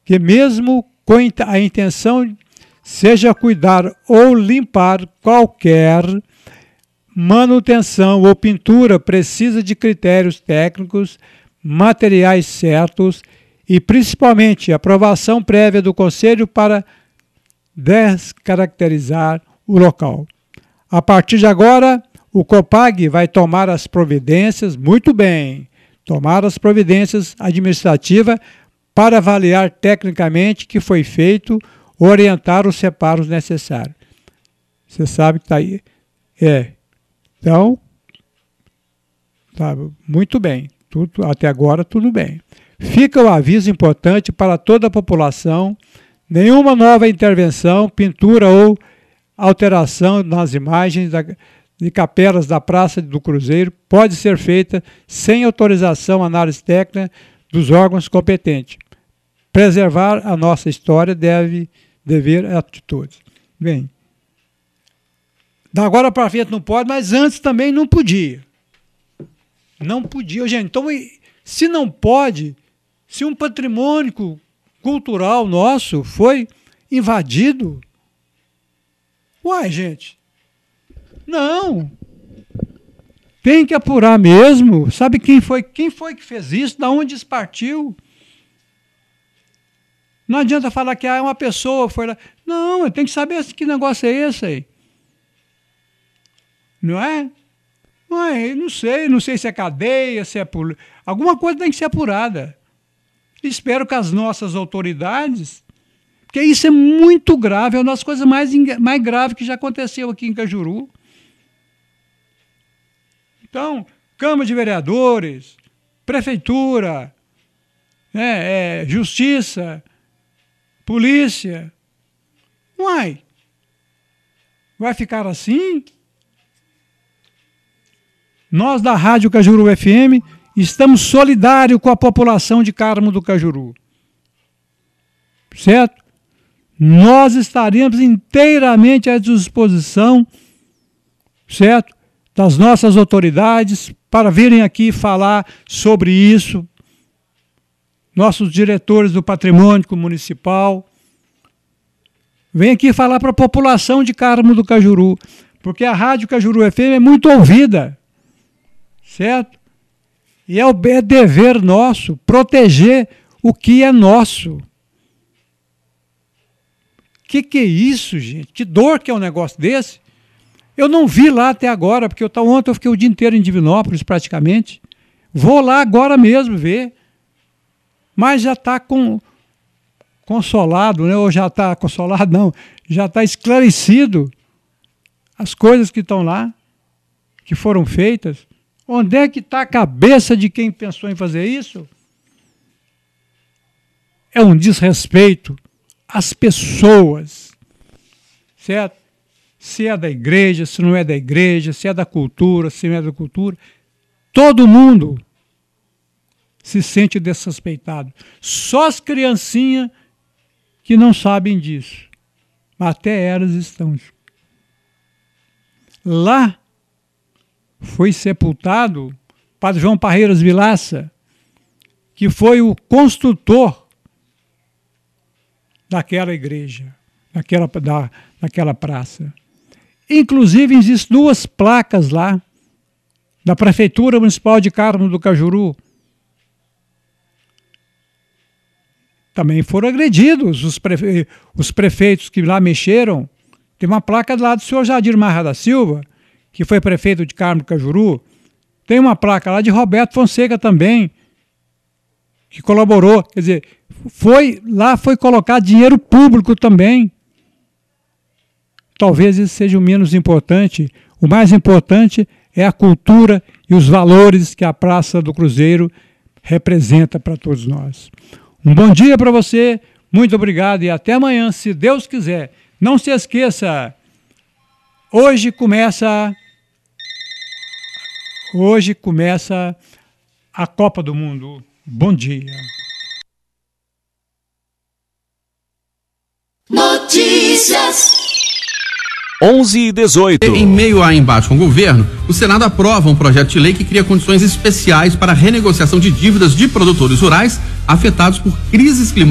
que mesmo com a intenção seja cuidar ou limpar qualquer manutenção ou pintura, precisa de critérios técnicos, materiais certos e principalmente aprovação prévia do Conselho para descaracterizar o local. A partir de agora, o COPAG vai tomar as providências, muito bem, tomar as providências administrativas para avaliar tecnicamente que foi feito, orientar os reparos necessários. Você sabe que está aí. Então, tá muito bem. Até agora, tudo bem. Fica o aviso importante para toda a população: nenhuma nova intervenção, pintura ou alteração nas imagens de capelas da Praça do Cruzeiro pode ser feita sem autorização, análise técnica dos órgãos competentes. Preservar a nossa história dever atitudes. Bem, da agora para frente não pode, mas antes também não podia. Não podia, gente. Então, se não pode, se um patrimônio cultural nosso foi invadido, uai, gente, não. Tem que apurar mesmo. Sabe quem foi que fez isso? Da onde isso partiu? Não adianta falar que uma pessoa foi lá. Não, eu tenho que saber que negócio é esse aí. Não é? Ué, não sei se é cadeia, se é alguma coisa tem que ser apurada. Espero que as nossas autoridades, porque isso é muito grave, é uma das coisas mais graves que já aconteceu aqui em Cajuru. Então, Câmara de Vereadores, Prefeitura, Justiça, Polícia, vai ficar assim? Nós da Rádio Cajuru FM estamos solidários com a população de Carmo do Cajuru. Certo? Nós estaremos inteiramente à disposição, certo, das nossas autoridades para virem aqui falar sobre isso. Nossos diretores do patrimônio municipal. Vem aqui falar para a população de Carmo do Cajuru, porque a Rádio Cajuru FM é muito ouvida. Certo? E é dever nosso proteger o que é nosso. Que é isso, gente? Que dor que é um negócio desse? Eu não vi lá até agora, porque ontem eu fiquei o dia inteiro em Divinópolis, praticamente. Vou lá agora mesmo ver. Mas já está consolado, né? Ou já está consolado, não. Já está esclarecido as coisas que estão lá, que foram feitas. Onde é que está a cabeça de quem pensou em fazer isso? É um desrespeito às pessoas, certo? Se é da igreja, se não é da igreja, se é da cultura, se não é da cultura. Todo mundo se sente desrespeitado. Só as criancinhas que não sabem disso. Até elas estão. Lá foi sepultado Padre João Parreiras Vilaça, que foi o construtor daquela igreja, daquela praça. Inclusive, existem 2 placas lá, da Prefeitura Municipal de Carmo do Cajuru. Também foram agredidos os prefeitos que lá mexeram. Tem uma placa lá do senhor Jadir Marra da Silva, que foi prefeito de Carmo do Cajuru. Tem uma placa lá de Roberto Fonseca também, que colaborou. Quer dizer, foi colocar dinheiro público também. Talvez isso seja o menos importante. O mais importante é a cultura e os valores que a Praça do Cruzeiro representa para todos nós. Um bom dia para você, muito obrigado e até amanhã, se Deus quiser. Não se esqueça, hoje começa a Copa do Mundo. Bom dia. Notícias 11:18. Em meio a embate com o governo, o Senado aprova um projeto de lei que cria condições especiais para a renegociação de dívidas de produtores rurais afetados por crises climáticas